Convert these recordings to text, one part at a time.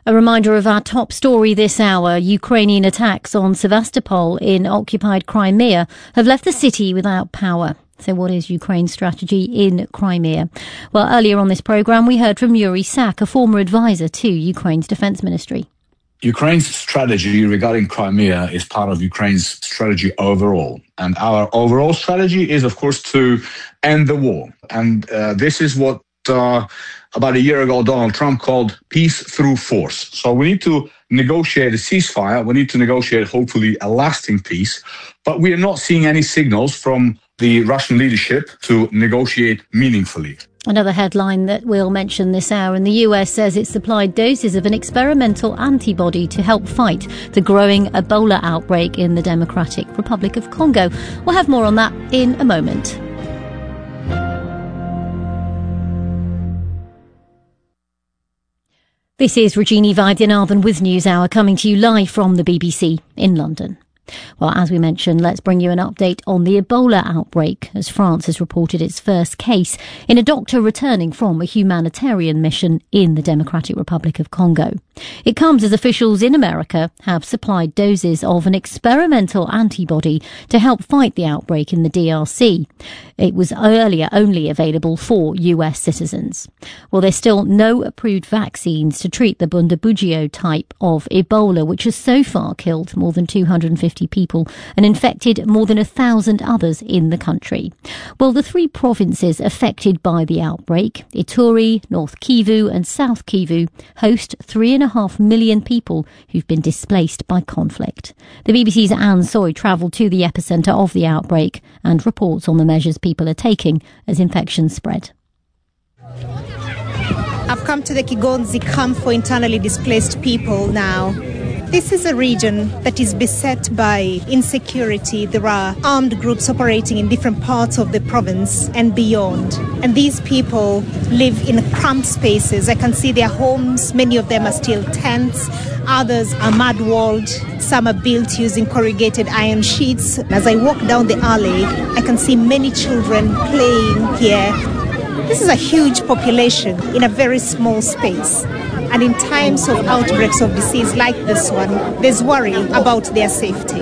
A reminder of our top story this hour. Ukrainian attacks on Sevastopol in occupied Crimea have left the city without power. So what is Ukraine's strategy in Crimea? Well, earlier on this programme, we heard from Yuri Sak, a former advisor to Ukraine's defence ministry. Ukraine's strategy regarding Crimea is part of Ukraine's strategy overall. And our overall strategy is, of course, to end the war. And this is what about a year ago, Donald Trump called peace through force. So we need to negotiate a ceasefire. We need to negotiate, hopefully, a lasting peace. But we are not seeing any signals from the Russian leadership to negotiate meaningfully. Another headline that we'll mention this hour, and the US says it supplied doses of an experimental antibody to help fight the growing Ebola outbreak in the Democratic Republic of Congo. We'll have more on that in a moment. This is Rajini Vaidyanathan with NewsHour, coming to you live from the BBC in London. Well, as we mentioned, let's bring you an update on the Ebola outbreak, as France has reported its first case in a doctor returning from a humanitarian mission in the Democratic Republic of Congo. It comes as officials in America have supplied doses of an experimental antibody to help fight the outbreak in the DRC. It was earlier only available for US citizens. Well, there's still no approved vaccines to treat the Bundibugyo type of Ebola, which has so far killed more than 250 people and infected more than 1,000 others in the country. Well, the three provinces affected by the outbreak, Ituri, North Kivu and South Kivu, host 3.5 million people who've been displaced by conflict. The BBC's Anne Soy travelled to the epicentre of the outbreak and reports on the measures people are taking as infections spread. I've come to the Kigonzi camp for internally displaced people now. This is a region that is beset by insecurity. There are armed groups operating in different parts of the province and beyond. And these people live in cramped spaces. I can see their homes. Many of them are still tents. Others are mud-walled. Some are built using corrugated iron sheets. As I walk down the alley, I can see many children playing here. This is a huge population in a very small space. And in times of outbreaks of disease like this one, there's worry about their safety.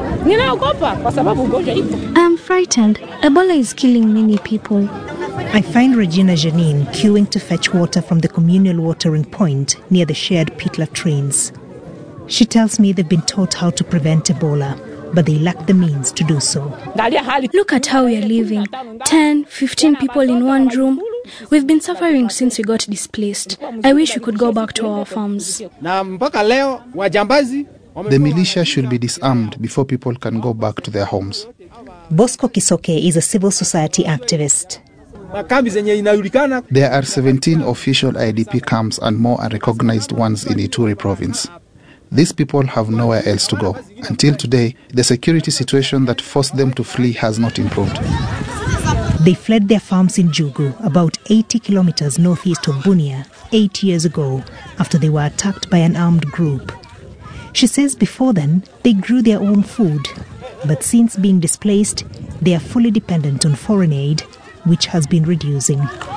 I'm frightened. Ebola is killing many people. I find Regina Janine queuing to fetch water from the communal watering point near the shared pit latrines. She tells me they've been taught how to prevent Ebola, but they lack the means to do so. Look at how we are living. 10, 15 people in one room. We've been suffering since we got displaced. I wish we could go back to our farms. The militia should be disarmed before people can go back to their homes. Bosco Kisoke is a civil society activist. There are 17 official IDP camps and more unrecognized ones in Ituri province. These people have nowhere else to go. Until today, the security situation that forced them to flee has not improved. They fled their farms in Jugu, about 80 kilometers northeast of Bunia, 8 years ago, after they were attacked by an armed group. She says before then, they grew their own food. But since being displaced, they are fully dependent on foreign aid, which has been reducing.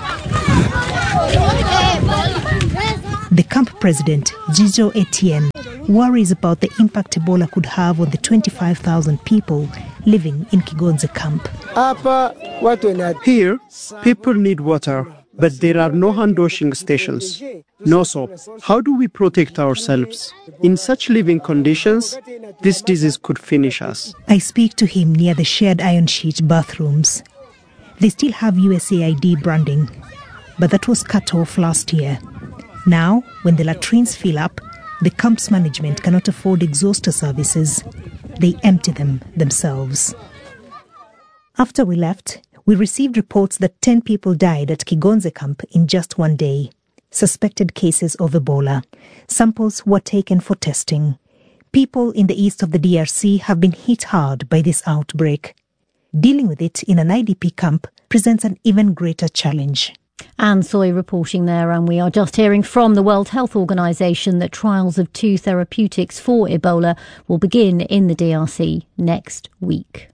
The camp president, Jijo Etienne, worries about the impact Ebola could have on the 25,000 people living in Kigonze camp. Here, people need water, but there are no hand-washing stations, no soap. How do we protect ourselves? In such living conditions, this disease could finish us. I speak to him near the shared iron sheet bathrooms. They still have USAID branding, but that was cut off last year. Now, when the latrines fill up, the camp's management cannot afford exhauster services. They empty them themselves. After we left, we received reports that 10 people died at Kigonze camp in just one day. Suspected cases of Ebola. Samples were taken for testing. People in the east of the DRC have been hit hard by this outbreak. Dealing with it in an IDP camp presents an even greater challenge. Anne Soy reporting there, and we are just hearing from the World Health Organization that trials of 2 therapeutics for Ebola will begin in the DRC next week.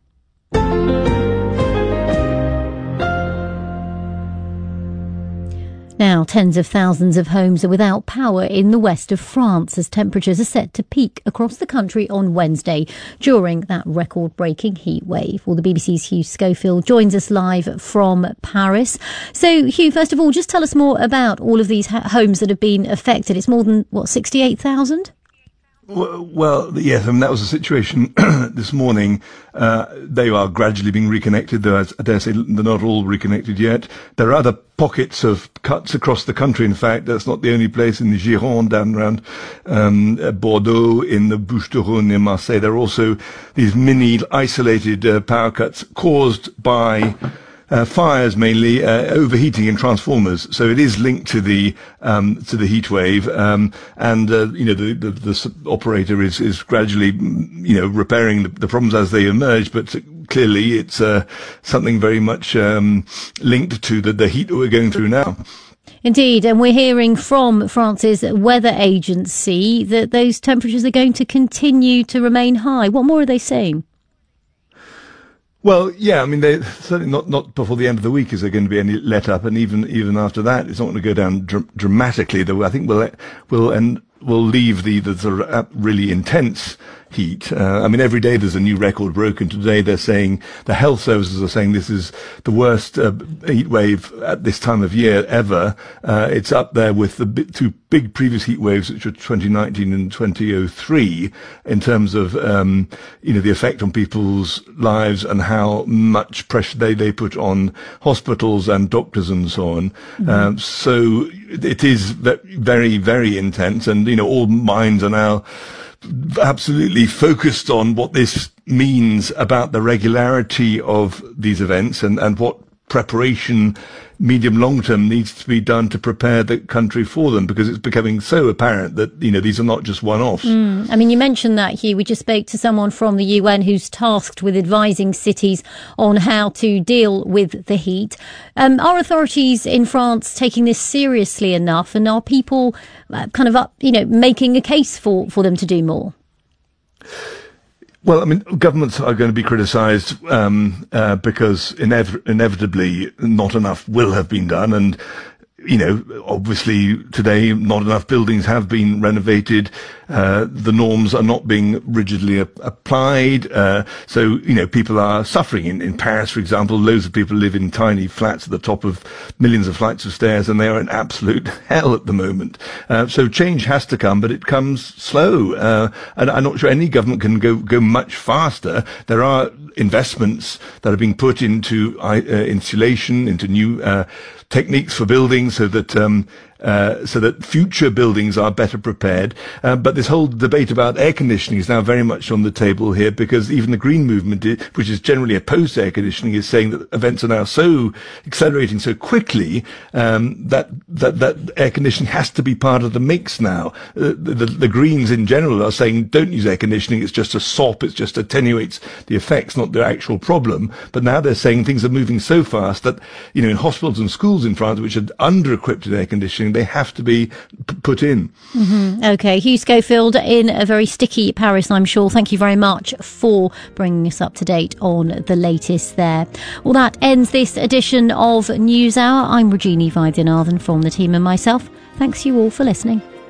Now, tens of thousands of homes are without power in the west of France as temperatures are set to peak across the country on Wednesday during that record-breaking heat wave. Well, the BBC's Hugh Schofield joins us live from Paris. So, Hugh, first of all, just tell us more about all of these homes that have been affected. It's more than, 68,000? Well, yes, I mean, that was the situation this morning. They are gradually being reconnected, though I dare say they're not all reconnected yet. There are other pockets of cuts across the country. In fact, that's not the only place. In the Gironde, down around Bordeaux, in the Bouches-du-Rhône near Marseille, there are also these mini isolated power cuts caused by fires, mainly overheating in transformers. So it is linked to the heat wave, and the operator is gradually repairing the problems as they emerge. But clearly, it's something very much linked to the heat that we're going through now. Indeed, and we're hearing from France's weather agency that those temperatures are going to continue to remain high. What more are they saying? Well, yeah, I mean, they certainly not before the end of the week is there going to be any let up, and even after that, it's not going to go down dramatically. Though I think we'll leave the sort of really intense heat. I mean, every day there's a new record broken. Today they're saying, the health services are saying this is the worst heat wave at this time of year ever. It's up there with the two big previous heat waves, which were 2019 and 2003, in terms of, the effect on people's lives and how much pressure they put on hospitals and doctors and so on. Mm-hmm. So it is very, very intense, and, all minds are now absolutely focused on what this means about the regularity of these events and what preparation medium long term needs to be done to prepare the country for them, because it's becoming so apparent that these are not just one-offs. I mean, you mentioned that, Hugh. We just spoke to someone from the UN who's tasked with advising cities on how to deal with the heat. Are authorities in France taking this seriously enough, and are people making a case for them to do more? Well, I mean, governments are going to be criticised because inevitably not enough will have been done, and obviously today not enough buildings have been renovated. The norms are not being rigidly applied. So people are suffering. In Paris, for example, loads of people live in tiny flats at the top of millions of flights of stairs, and they are in absolute hell at the moment. So change has to come, but it comes slow. And I'm not sure any government can go much faster. There are investments that are being put into insulation, into new techniques for buildings, so that future buildings are better prepared. But this whole debate about air conditioning is now very much on the table here, because even the Green Movement, which is generally opposed to air conditioning, is saying that events are now so accelerating so quickly that air conditioning has to be part of the mix now. The Greens in general are saying don't use air conditioning, it's just a sop, it just attenuates the effects, not the actual problem. But now they're saying things are moving so fast that, in hospitals and schools in France, which are under-equipped with air conditioning, they have to be put in. Mm-hmm. OK, Hugh Schofield in a very sticky Paris, I'm sure. Thank you very much for bringing us up to date on the latest there. Well, that ends this edition of News Hour. I'm Regina Vaidyanathan from the team and myself. Thanks you all for listening.